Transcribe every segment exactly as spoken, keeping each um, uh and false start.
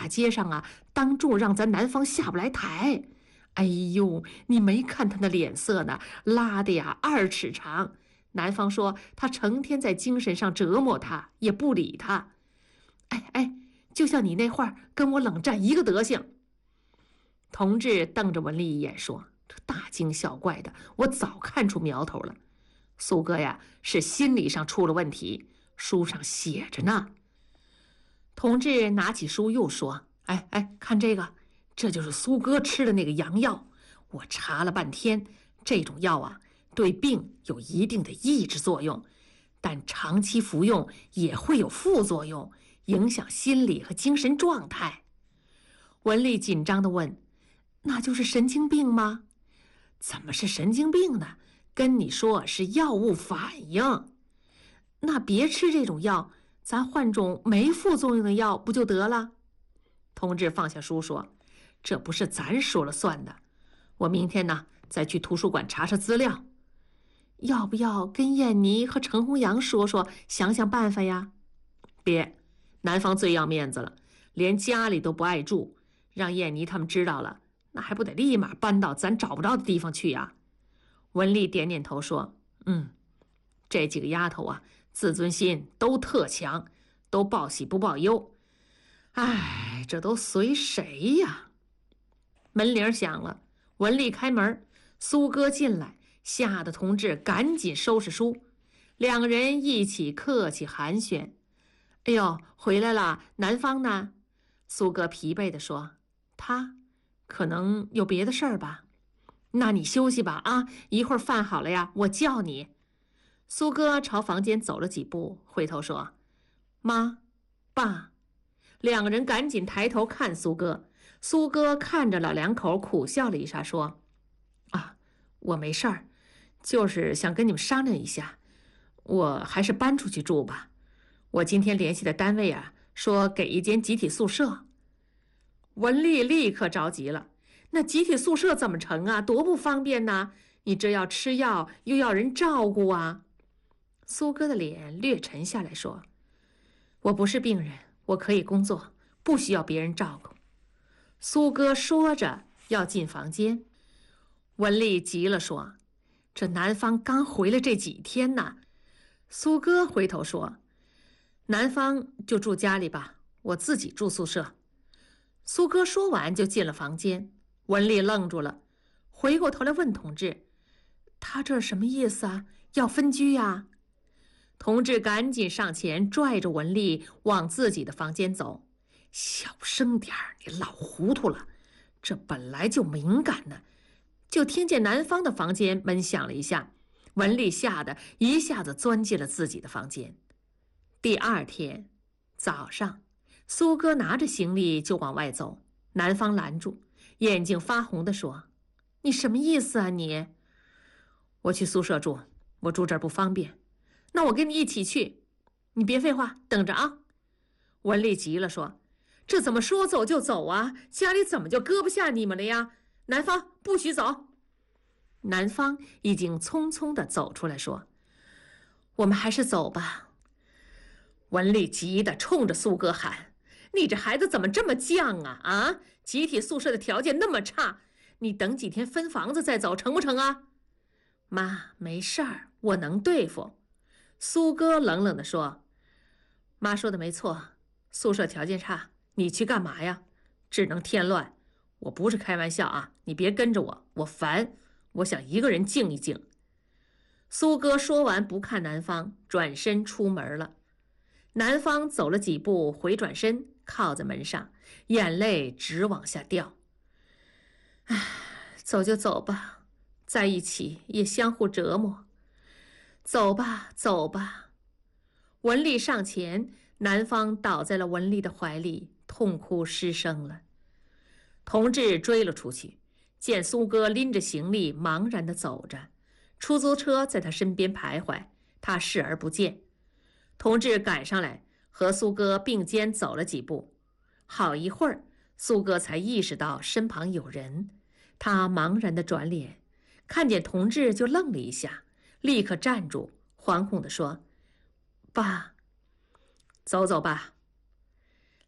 大街上啊，当众让咱南方下不来台。哎呦，你没看他那脸色呢，拉的呀二尺长。南方说他成天在精神上折磨他，也不理他。哎哎，就像你那会儿跟我冷战一个德行。同志瞪着文丽一眼说：“这大惊小怪的，我早看出苗头了。苏哥呀，是心理上出了问题，书上写着呢。”同志拿起书又说：“哎哎，看这个，这就是苏哥吃的那个洋药。我查了半天，这种药啊，对病有一定的抑制作用，但长期服用也会有副作用，影响心理和精神状态。”文丽紧张地问：“那就是神经病吗？”“怎么是神经病呢？跟你说是药物反应。那别吃这种药，咱换种没副作用的药不就得了？”同志放下书说：“这不是咱说了算的，我明天呢再去图书馆查查资料。要不要跟燕妮和程红阳说说，想想办法呀？”“别，南方最要面子了，连家里都不爱住，让燕妮他们知道了，那还不得立马搬到咱找不着的地方去呀？”文丽点点头说：“嗯，这几个丫头啊，自尊心都特强，都报喜不报忧。哎，这都随谁呀？”门铃响了，文丽开门，苏哥进来，吓得同志赶紧收拾书，两个人一起客气寒暄。“哎呦，回来了，南方呢？”苏哥疲惫地说：“他可能有别的事儿吧。”“那你休息吧啊，一会儿饭好了呀，我叫你。”苏哥朝房间走了几步，回头说：“妈，爸。”两个人赶紧抬头看苏哥。苏哥看着老两口苦笑了一下，说：“啊，我没事儿，就是想跟你们商量一下，我还是搬出去住吧。我今天联系的单位啊，说给一间集体宿舍。”文丽立刻着急了：“那集体宿舍怎么成啊？多不方便呢！你这要吃药，又要人照顾啊！”苏哥的脸略沉下来说：“我不是病人，我可以工作，不需要别人照顾。”苏哥说着要进房间，文丽急了说：“这南方刚回来这几天呢。”苏哥回头说：“南方就住家里吧，我自己住宿舍。”苏哥说完就进了房间。文丽愣住了，回过头来问同志：“他这什么意思啊？要分居呀？”同志赶紧上前拽着文丽往自己的房间走：“小声点儿，你老糊涂了，这本来就敏感呢。”就听见南方的房间门响了一下，文丽吓得一下子钻进了自己的房间。第二天早上，苏哥拿着行李就往外走，南方拦住，眼睛发红地说：“你什么意思啊你？”“我去宿舍住，我住这儿不方便。”“那我跟你一起去。”“你别废话，等着啊。”文丽急了说：“这怎么说走就走啊？家里怎么就搁不下你们了呀？南方不许走！”南方已经匆匆地走出来说：“我们还是走吧。”文丽急得冲着苏哥喊：“你这孩子怎么这么犟啊？啊，集体宿舍的条件那么差，你等几天分房子再走成不成啊？”“妈，没事儿，我能对付。”苏哥冷冷地说：“妈说的没错，宿舍条件差，你去干嘛呀？只能添乱。我不是开玩笑啊，你别跟着我，我烦，我想一个人静一静。”苏哥说完不看南方，转身出门了。南方走了几步，回转身靠在门上，眼泪直往下掉。“唉，走就走吧，在一起也相互折磨。走吧，走吧。”文丽上前，南方倒在了文丽的怀里，痛哭失声了。同志追了出去，见苏哥拎着行李茫然地走着，出租车在他身边徘徊，他视而不见。同志赶上来，和苏哥并肩走了几步，好一会儿，苏哥才意识到身旁有人。他茫然地转脸，看见同志就愣了一下，立刻站住，惶恐地说：“爸。”“走走吧。”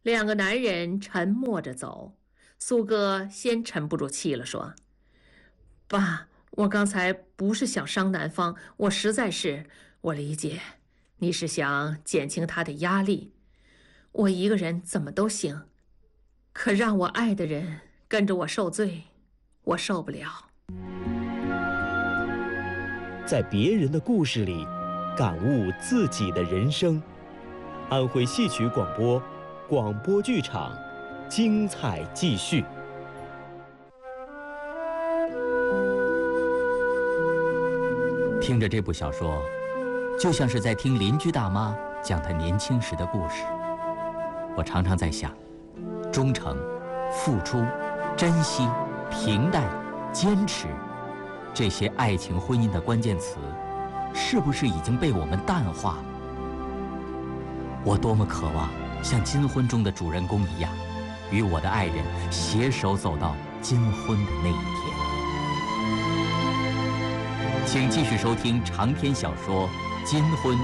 两个男人沉默着走，苏哥先沉不住气了，说：“爸，我刚才不是想伤南方，我实在是……我理解，你是想减轻他的压力。我一个人怎么都行，可让我爱的人跟着我受罪，我受不了。” 在别人的故事里，感悟自己的人生。安徽戏曲广播，广播剧场，精彩继续。 听着这部小说，就像是在听邻居大妈讲她年轻时的故事。我常常在想，忠诚、付出、珍惜、平淡、坚持，这些爱情婚姻的关键词，是不是已经被我们淡化了？我多么渴望像金婚中的主人公一样，与我的爱人携手走到金婚的那一天。请继续收听长篇小说《金婚》。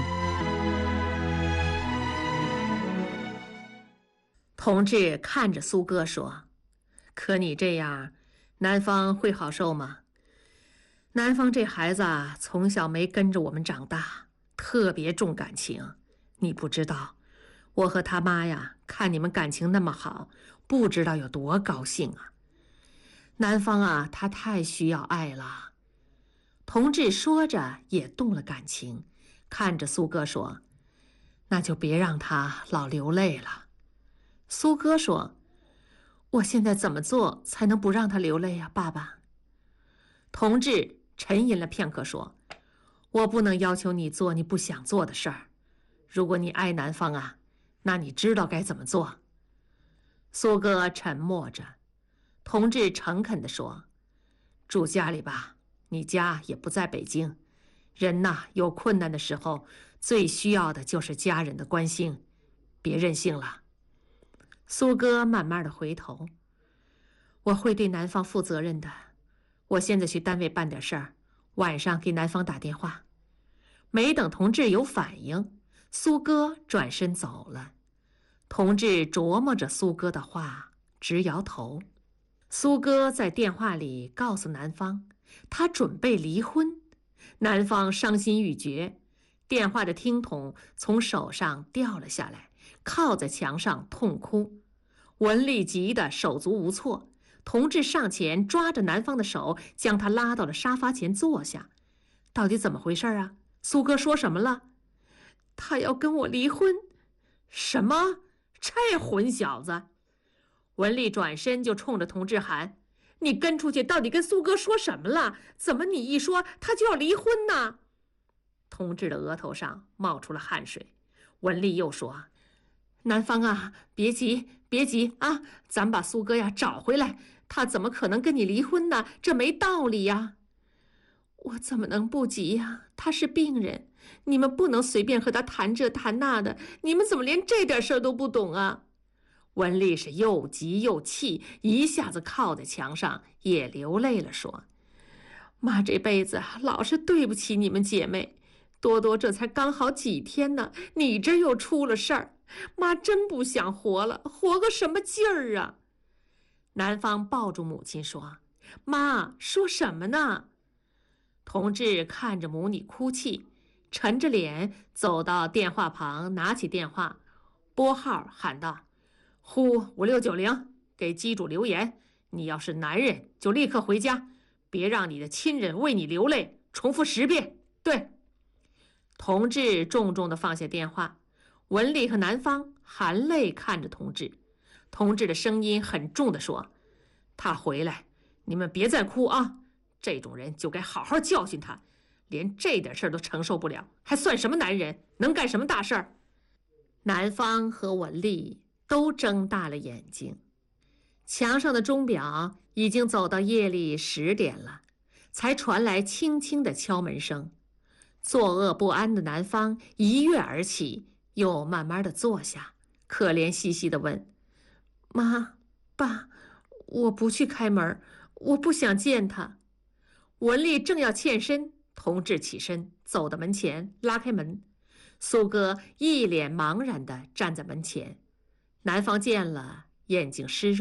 同志看着苏哥说：“可你这样，南方会好受吗？南方这孩子啊，从小没跟着我们长大，特别重感情。你不知道，我和他妈呀，看你们感情那么好，不知道有多高兴啊。南方啊，他太需要爱了。”同志说着也动了感情，看着苏哥说：“那就别让他老流泪了。”苏哥说：“我现在怎么做才能不让他流泪啊，爸爸？”同志沉吟了片刻说：“我不能要求你做你不想做的事儿。如果你爱南方啊，那你知道该怎么做。”苏哥沉默着，同志诚恳地说：“住家里吧，你家也不在北京。人呐，有困难的时候，最需要的就是家人的关心，别任性了。”苏哥慢慢的回头：“我会对南方负责任的。我现在去单位办点事儿，晚上给南方打电话。”没等同志有反应，苏哥转身走了。同志琢磨着苏哥的话，直摇头。苏哥在电话里告诉南方，他准备离婚。南方伤心欲绝，电话的听筒从手上掉了下来，靠在墙上痛哭。文丽急得手足无措，同志上前抓着南方的手，将他拉到了沙发前坐下。到底怎么回事啊？苏哥说什么了？他要跟我离婚。什么？这混小子！文丽转身就冲着同志喊：“你跟出去，到底跟苏哥说什么了？怎么你一说他就要离婚呢？”同志的额头上冒出了汗水。文丽又说：“南方啊，别急别急啊，咱把苏哥呀找回来，他怎么可能跟你离婚呢？这没道理呀。”“我怎么能不急呀？他是病人，你们不能随便和他谈这谈那的，你们怎么连这点事儿都不懂啊？”文丽是又急又气，一下子靠在墙上，也流泪了，说：“妈这辈子老是对不起你们姐妹，多多这才刚好几天呢，你这又出了事儿，妈真不想活了，活个什么劲儿啊？”南方抱住母亲说：“妈，说什么呢？”同志看着母女哭泣，沉着脸走到电话旁，拿起电话，拨号喊道：“呼五六九零，给机主留言，你要是男人就立刻回家，别让你的亲人为你流泪，重复十遍。”对。同志重重地放下电话，文丽和南方含泪看着同志。同志的声音很重地说：“他回来，你们别再哭啊！这种人就该好好教训他，连这点事儿都承受不了，还算什么男人？能干什么大事儿？”南方和文丽都睁大了眼睛。墙上的钟表已经走到夜里十点了，才传来轻轻的敲门声。作恶不安的南方一跃而起，又慢慢的坐下，可怜兮兮地问：“妈，爸，我不去开门，我不想见他。”文丽正要欠身，同志起身走到门前，拉开门。苏哥一脸茫然地站在门前。 南方见了，眼睛湿润。